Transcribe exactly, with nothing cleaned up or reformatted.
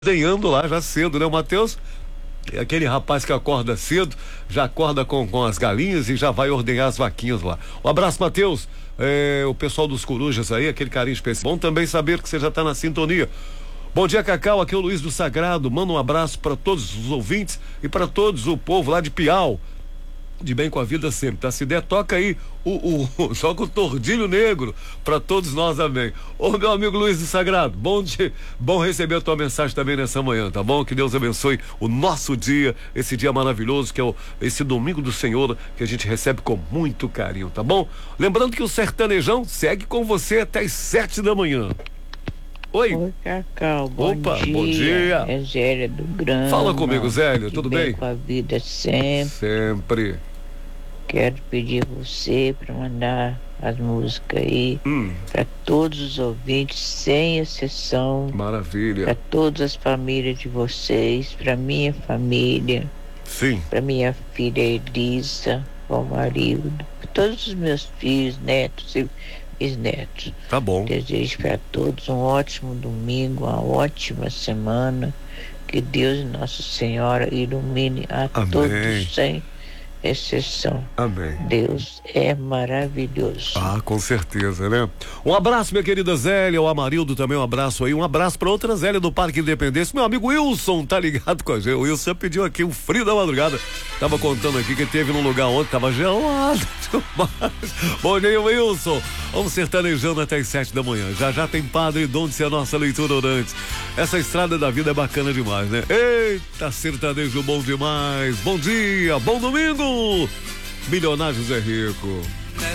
Desenhando lá já cedo, né, o Matheus? É aquele rapaz que acorda cedo, já acorda com, com as galinhas e já vai ordenhar as vaquinhas lá. Um abraço, Matheus. É, o pessoal dos Corujas aí, aquele carinho especial. Bom também saber que você já está na sintonia. Bom dia, Cacau. Aqui é o Luiz do Sagrado. Manda um abraço para todos os ouvintes e para todos o povo lá de Piau. De bem com a vida sempre, tá? Se der, toca aí o, o, toca o Tordilho Negro pra todos nós, amém. Ô, meu amigo Luiz do Sagrado, bom dia, bom receber a tua mensagem também nessa manhã, tá bom? Que Deus abençoe o nosso dia, esse dia maravilhoso que é o, esse domingo do Senhor, que a gente recebe com muito carinho, tá bom? Lembrando que o Sertanejão segue com você até as sete da manhã. Oi. Oi, Cacau, bom Opa, dia. bom dia. É Zélia do Grama. Fala comigo, Zélia, que tudo bem? bem? Com a vida sempre. Sempre. Quero pedir você para mandar as músicas aí Hum. para todos os ouvintes, sem exceção. Maravilha. Para todas as famílias de vocês, para minha família, Sim. para minha filha Elisa, o marido, para todos os meus filhos, netos e bisnetos. Tá bom. Desejo para todos um ótimo domingo, uma ótima semana. Que Deus e Nossa Senhora ilumine a Amém. todos sem exceção. Amém. Deus é maravilhoso. Ah, com certeza, né? Um abraço, minha querida Zélia, o Amarildo também, um abraço aí, um abraço pra outra Zélia do Parque Independência, meu amigo Wilson tá ligado com a gente. O Wilson pediu aqui um frio da madrugada, tava contando aqui que teve num lugar ontem, tava gelado demais. Bom dia, Wilson, vamos sertanejando até as sete da manhã, já já tem Padre Donde a nossa leitura orante. Essa estrada da vida é bacana demais, né? Eita, sertanejo bom demais, bom dia, bom domingo. Milionário José Rico.